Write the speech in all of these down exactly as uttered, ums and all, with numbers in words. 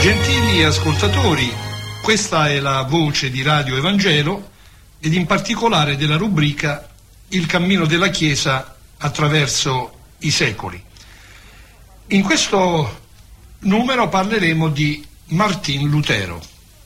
Gentili ascoltatori, questa è la voce di Radio Evangelo ed in particolare della rubrica Il cammino della Chiesa attraverso i secoli. In questo numero parleremo di Martin Lutero.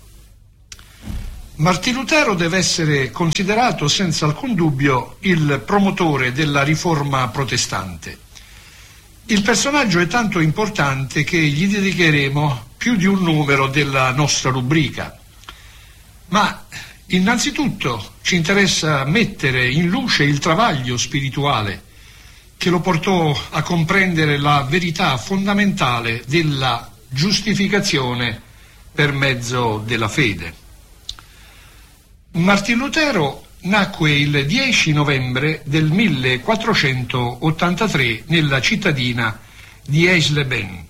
Martin Lutero deve essere considerato senza alcun dubbio il promotore della riforma protestante. Il personaggio è tanto importante che gli dedicheremo più di un numero della nostra rubrica. Ma innanzitutto ci interessa mettere in luce il travaglio spirituale che lo portò a comprendere la verità fondamentale della giustificazione per mezzo della fede. Martin Lutero nacque il dieci novembre del millequattrocentottantatré nella cittadina di Eisleben.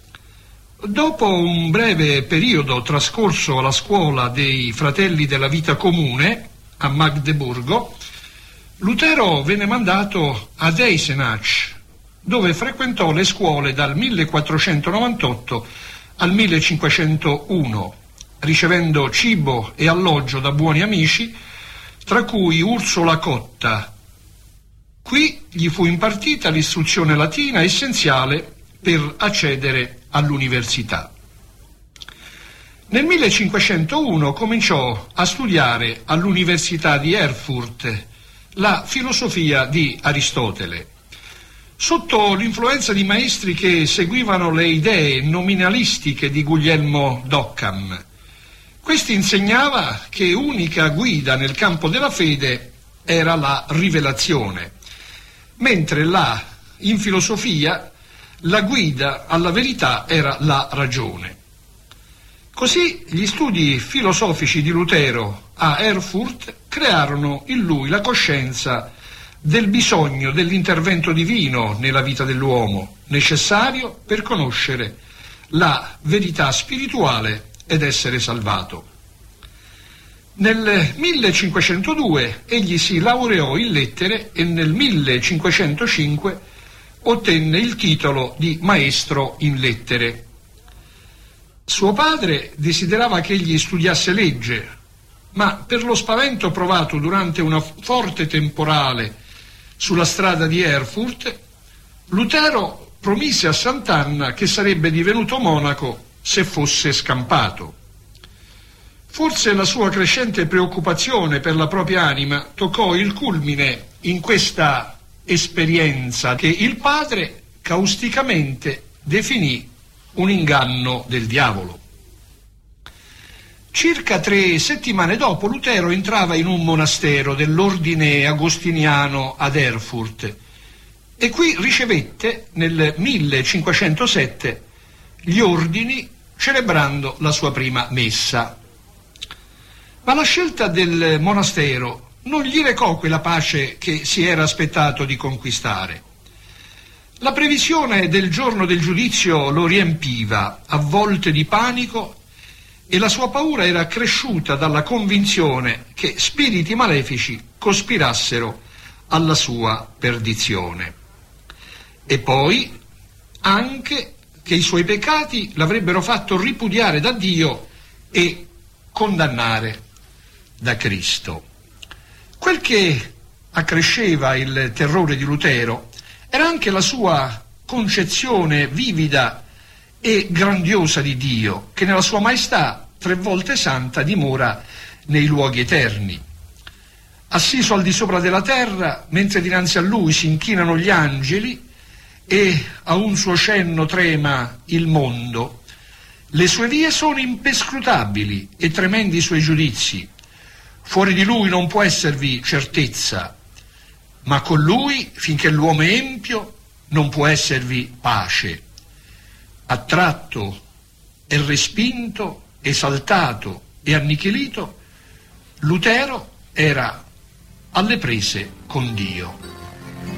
Dopo un breve periodo trascorso alla scuola dei Fratelli della Vita Comune a Magdeburgo, Lutero venne mandato ad Eisenach, dove frequentò le scuole dal millequattrocentonovantotto al millecinquecentouno, ricevendo cibo e alloggio da buoni amici, tra cui Ursula Cotta. Qui gli fu impartita l'istruzione latina essenziale per accedere all'università. Nel millecinquecentouno cominciò a studiare all'Università di Erfurt la filosofia di Aristotele. Sotto l'influenza di maestri che seguivano le idee nominalistiche di Guglielmo d'Occam, questi insegnava che unica guida nel campo della fede era la rivelazione, mentre là, in filosofia, la guida alla verità era la ragione. Così gli studi filosofici di Lutero a Erfurt crearono in lui la coscienza del bisogno dell'intervento divino nella vita dell'uomo, necessario per conoscere la verità spirituale ed essere salvato. Nel millecinquecentodue egli si laureò in lettere e nel millecinquecentocinque ottenne il titolo di maestro in lettere. Suo padre desiderava che egli studiasse legge, ma per lo spavento provato durante una forte temporale sulla strada di Erfurt, Lutero promise a Sant'Anna che sarebbe divenuto monaco se fosse scampato. Forse la sua crescente preoccupazione per la propria anima toccò il culmine in questa esperienza che il padre causticamente definì un inganno del diavolo. Circa tre settimane dopo Lutero entrava in un monastero dell'ordine agostiniano ad Erfurt e qui ricevette nel millecinquecentosette gli ordini celebrando la sua prima messa. Ma la scelta del monastero non gli recò quella pace che si era aspettato di conquistare. La previsione del giorno del giudizio lo riempiva a volte di panico e la sua paura era cresciuta dalla convinzione che spiriti malefici cospirassero alla sua perdizione. E poi anche che i suoi peccati l'avrebbero fatto ripudiare da Dio e condannare da Cristo. Quel che accresceva il terrore di Lutero era anche la sua concezione vivida e grandiosa di Dio, che nella sua maestà tre volte santa dimora nei luoghi eterni. Assiso al di sopra della terra, mentre dinanzi a lui si inchinano gli angeli e a un suo cenno trema il mondo, le sue vie sono impescrutabili e tremendi i suoi giudizi. Fuori di lui non può esservi certezza, ma con lui, finché l'uomo è empio, non può esservi pace. Attratto e respinto, esaltato e annichilito, Lutero era alle prese con Dio.